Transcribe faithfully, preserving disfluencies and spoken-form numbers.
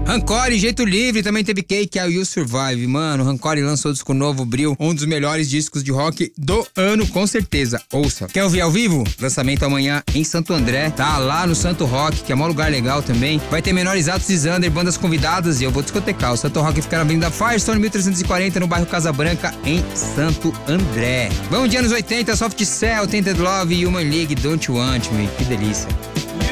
Rancore, Jeito Livre, também teve Cake, I Will Survive. Mano, Rancore lançou disco novo, Bril, um dos melhores discos de rock do ano, com certeza. Ouça. Quer ouvir ao vivo? Lançamento amanhã em Santo André, tá? Lá no Santo Rock, que é um lugar legal também. Vai ter Menores Atos e Zander, bandas convidadas, e eu vou discotecar. O Santo Rock fica na Avenida Firestone, mil trezentos e quarenta, no bairro Casa Branca, em Santo André. Vamos de anos oitenta, Soft Cell, Tainted Love e Human League, Don't You Want Me. Que delícia.